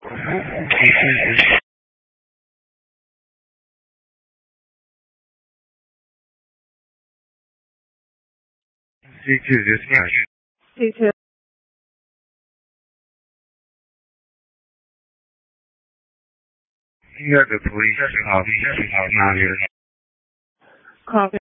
C2 dispatch. C2. You have the police copy. Not here. Copy.